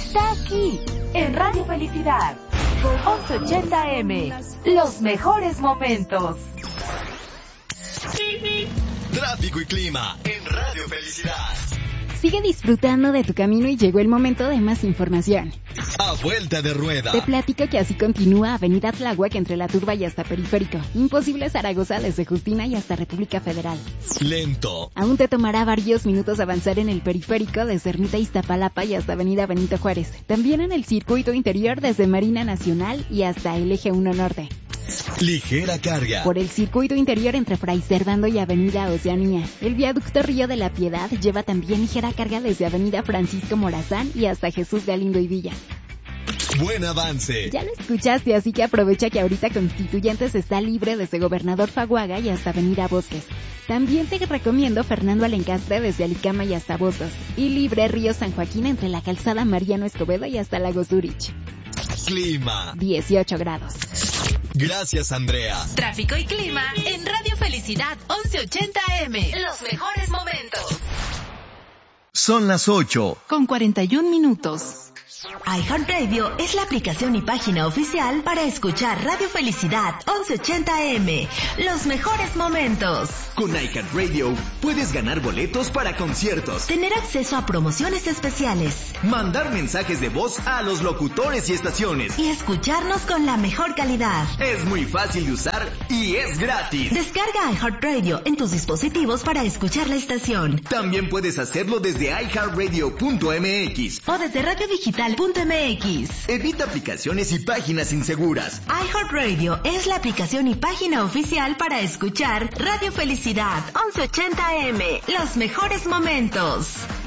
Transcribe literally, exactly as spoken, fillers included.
está aquí, en Radio Felicidad, once ochenta eme, los mejores momentos. Tráfico y clima en Radio Felicidad. Sigue disfrutando de tu camino y llegó el momento de más información. A vuelta de rueda. Te platico que así continúa Avenida Tláhuac entre La Turba y hasta Periférico. Imposible Zaragoza desde Justina y hasta República Federal. Lento. Aún te tomará varios minutos avanzar en el Periférico desde Ermita Iztapalapa y hasta Avenida Benito Juárez. También en el circuito interior desde Marina Nacional y hasta el Eje uno Norte. Ligera carga. Por el circuito interior entre Fray Servando y Avenida Oceanía. El viaducto Río de la Piedad lleva también ligera carga desde Avenida Francisco Morazán y hasta Jesús Galindo y Villa. Buen avance. Ya lo escuchaste, así que aprovecha que ahorita Constituyentes está libre desde Gobernador Faguaga y hasta Avenida Bosques. También te recomiendo Fernando Alencastre desde Alicama y hasta Bozos. Y libre Río San Joaquín entre la calzada Mariano Escobedo y hasta Lago Zurich. Clima. dieciocho grados. Gracias, Andrea. Tráfico y clima en Radio Felicidad once ochenta eme. Los mejores momentos. Son las ocho. Con cuarenta y un minutos. iHeartRadio es la aplicación y página oficial para escuchar Radio Felicidad once ochenta eme. Los mejores momentos. Con iHeartRadio puedes ganar boletos para conciertos, tener acceso a promociones especiales, mandar mensajes de voz a los locutores y estaciones y escucharnos con la mejor calidad. Es muy fácil de usar y es gratis. Descarga iHeartRadio en tus dispositivos para escuchar la estación. También puedes hacerlo desde i heart radio punto eme equis o desde radio digital punto eme equis. Evita aplicaciones y páginas inseguras. iHeartRadio es la aplicación y página oficial para escuchar Radio Felicidad once ochenta eme. Los mejores momentos.